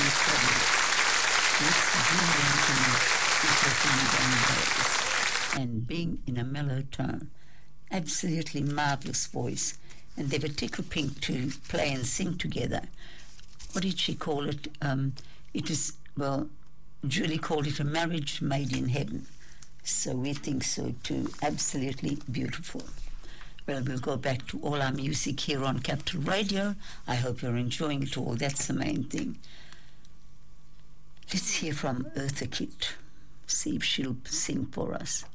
And being in a mellow tone, absolutely marvelous voice. And they were Tickle Pink to play and sing together. What did she call it? It was, well, Julie called it a marriage made in heaven. So we think so too. Absolutely beautiful. Well, we'll go back to all our music here on Capital Radio. I hope you're enjoying it all. That's the main thing. Let's hear from Eartha Kitt. See if she'll sing for us.